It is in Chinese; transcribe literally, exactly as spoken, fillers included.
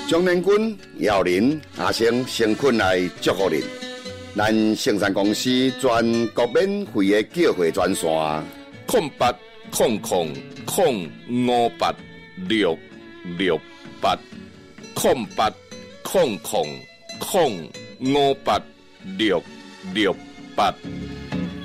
中年军姚林阿生诚恳来祝福您。咱盛山公司全国免费的叫货专线： 空八空空空五八六六八空八空空空五八六六八。